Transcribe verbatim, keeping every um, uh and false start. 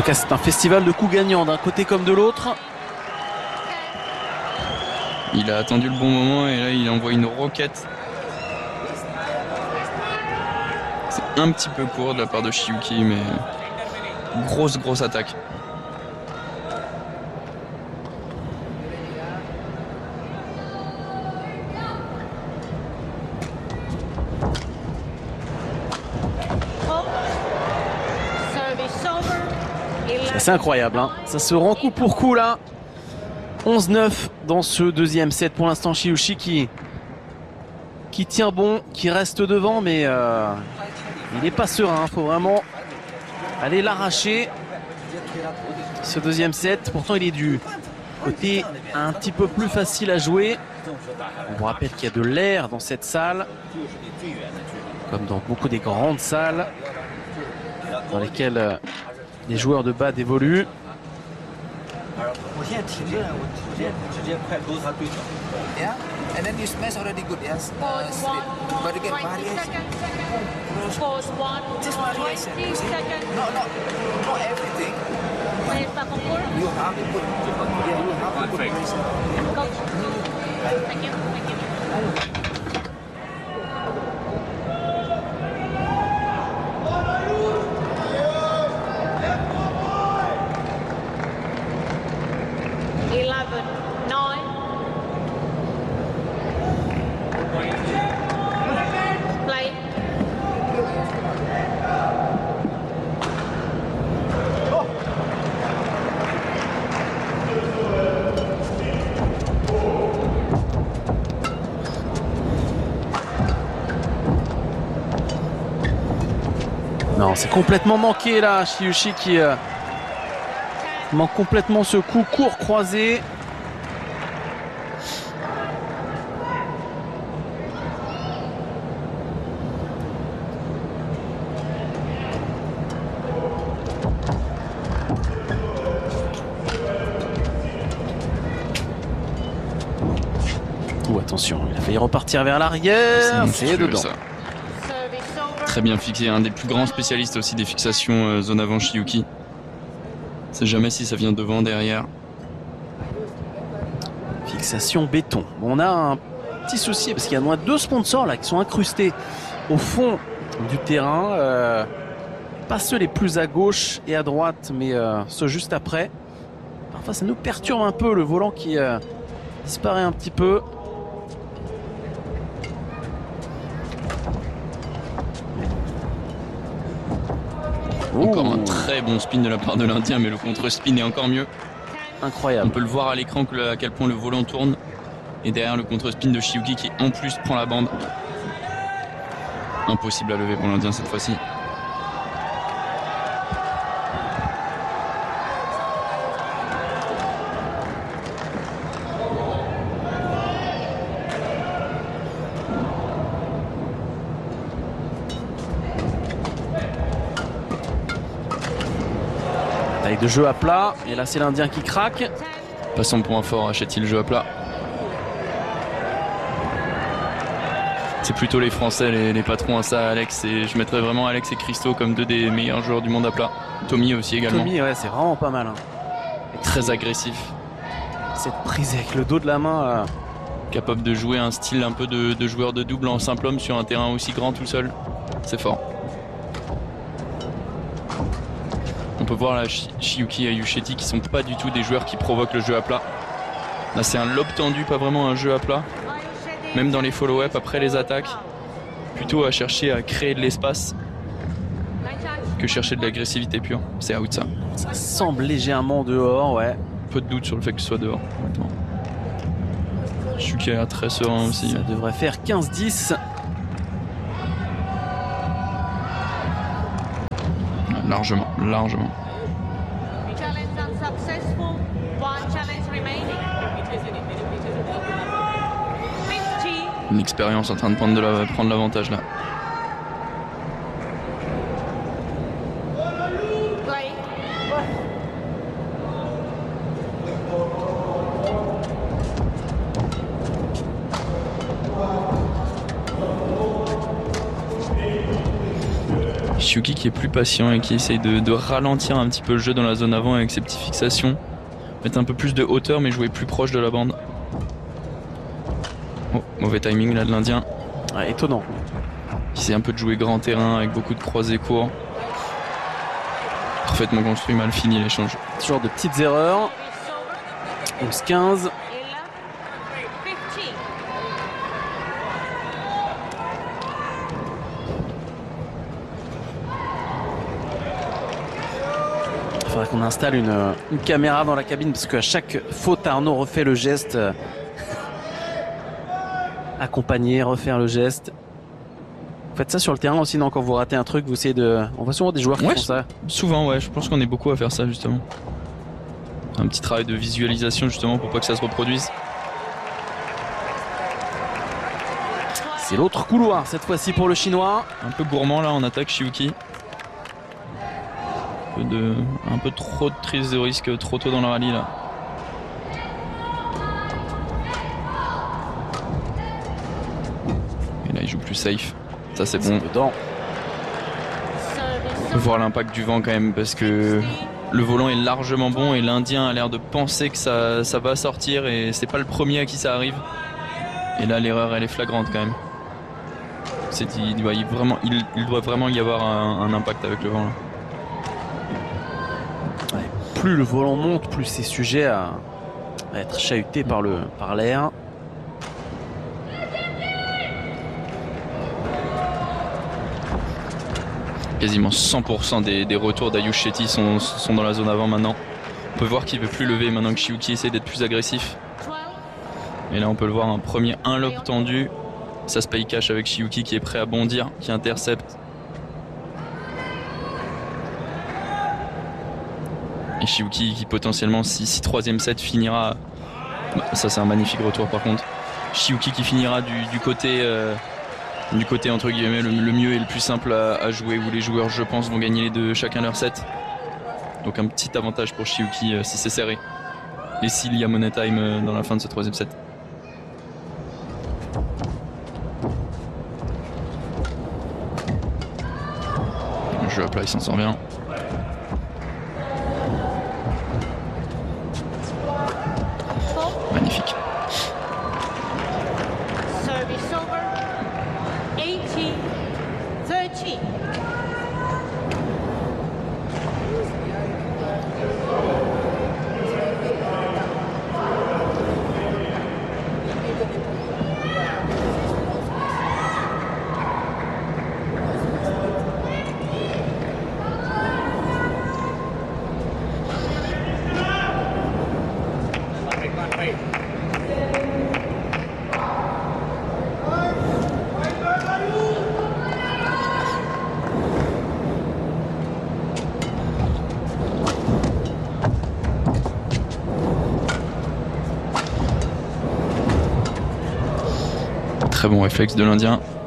tout cas, c'est un festival de coups gagnants d'un côté comme de l'autre. Il a attendu le bon moment et là il envoie une roquette. C'est un petit peu court de la part de Shiyuki, mais grosse grosse attaque. C'est incroyable, hein. Ça se rend coup pour coup là. onze neuf dans ce deuxième set. Pour l'instant, Shiyuki qui, qui tient bon, qui reste devant, mais euh, il n'est pas serein. Il faut vraiment aller l'arracher. Ce deuxième set, pourtant il est du côté un petit peu plus facile à jouer. On vous rappelle qu'il y a de l'air dans cette salle, comme dans beaucoup des grandes salles dans lesquelles euh, les joueurs de bad évoluent. Yeah, and then you smash already good, yes. Uh, straight. But again, variation. Just variation. You see? No, no, not everything. You have to put. Yeah, you have to put variation. Thank you. Thank you. Non, c'est complètement manqué là, Shiyuki qui euh, manque complètement ce coup court croisé. Oh, attention, il a failli repartir vers l'arrière. C'est dedans. Ça. Très bien fixé, un des plus grands spécialistes aussi des fixations euh, zone avant Shiyuki. C'est jamais si ça vient devant, derrière. Fixation béton. Bon, on a un petit souci parce qu'il y a moins deux sponsors là qui sont incrustés au fond du terrain. Euh, pas ceux les plus à gauche et à droite, mais euh, ceux juste après. Parfois ça nous perturbe un peu, le volant qui euh, disparaît un petit peu. Encore un très bon spin de la part de l'Indien, mais le contre-spin est encore mieux. Incroyable. On peut le voir à l'écran que le, à quel point le volant tourne. Et derrière le contre-spin de Shiyuki qui en plus prend la bande. Impossible à lever pour l'Indien cette fois-ci. Taille de jeu à plat, et là c'est l'Indien qui craque. Pas son point fort, achète-t-il le jeu à plat. C'est plutôt les Français, les, les patrons à ça, Alex. Et je mettrais vraiment Alex et Christo comme deux des meilleurs joueurs du monde à plat. Tommy aussi également. Tommy, ouais, c'est vraiment pas mal. Hein. Très agressif. Cette prise avec le dos de la main. Euh... Capable de jouer un style un peu de, de joueur de double en simple homme sur un terrain aussi grand tout seul. C'est fort. On peut voir là Shiyuki et Yusheti qui sont pas du tout des joueurs qui provoquent le jeu à plat. Là c'est un lob tendu, pas vraiment un jeu à plat. Même dans les follow-up après les attaques, plutôt à chercher à créer de l'espace que chercher de l'agressivité pure. C'est out ça. Ça semble légèrement dehors, ouais. Peu de doute sur le fait que ce soit dehors. Shiyuki a l'air très serein aussi. Ça devrait faire quinze dix. Largement, largement. Une expérience en train de prendre, de la, prendre l'avantage là. Shiuki qui est plus patient et qui essaye de, de ralentir un petit peu le jeu dans la zone avant avec ses petites fixations. Mettre un peu plus de hauteur mais jouer plus proche de la bande. Oh, mauvais timing là de l'Indien. Ouais, étonnant. Qui essaie un peu de jouer grand terrain avec beaucoup de croisés courts. Parfaitement construit, mal fini l'échange. Ce genre de petites erreurs. onze quinze. Il faudrait qu'on installe une, une caméra dans la cabine parce qu'à chaque faute, Arnaud refait le geste. Accompagner, refaire le geste. Vous faites ça sur le terrain aussi, non? Quand vous ratez un truc, vous essayez de... On voit souvent des joueurs qui ouais, font ça. Souvent, ouais. Je pense qu'on est beaucoup à faire ça, justement. Un petit travail de visualisation, justement, pour pas que ça se reproduise. C'est l'autre couloir, cette fois-ci pour le Chinois. Un peu gourmand, là, en attaque, Shiuki. Un peu, de... un peu trop de prise de risque trop tôt dans le rallye, là. Et là, il joue plus safe. Ça, c'est bon. Dedans. On peut voir l'impact du vent quand même parce que le volant est largement bon et l'Indien a l'air de penser que ça, ça va sortir et c'est pas le premier à qui ça arrive. Et là, l'erreur, elle est flagrante quand même. C'est, il, doit, il, vraiment, il, il doit vraiment y avoir un, un impact avec le vent là. Ouais, plus le volant monte, plus c'est sujet à, à être chahuté par, le, par l'air. Quasiment cent pour cent des, des retours d'Ayush Shetty sont, sont dans la zone avant maintenant. On peut voir qu'il ne veut plus lever maintenant que Shiuki essaie d'être plus agressif. Et là on peut le voir, un premier un lob tendu. Ça se paye cash avec Shiuki qui est prêt à bondir, qui intercepte. Et Shiuki qui potentiellement, si, si troisième set finira... Bah, ça c'est un magnifique retour par contre. Shiuki qui finira du, du côté... Euh, du côté entre guillemets le, le mieux et le plus simple à, à jouer, où les joueurs je pense vont gagner les deux chacun leur set. Donc un petit avantage pour Shiuki euh, si c'est serré et s'il y a money time euh, dans la fin de ce troisième set. Le jeu à plat il s'en sort bien. Magnifique. Très bon réflexe de l'Indien.